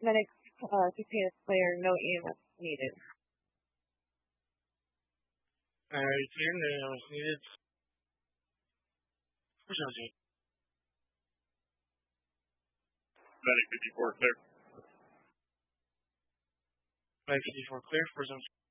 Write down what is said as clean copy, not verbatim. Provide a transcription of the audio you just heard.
Medic CPS player, no EMS needed. Return was needed. Medic 54 clear. Medic 54 clear. 4